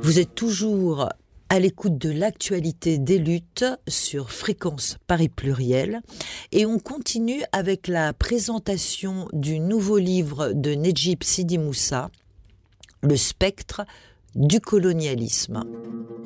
Vous êtes toujours à l'écoute de l'actualité des luttes sur Fréquence Paris Pluriel et on continue avec la présentation du nouveau livre de Nedjib Sidi Moussa, Le spectre du colonialisme.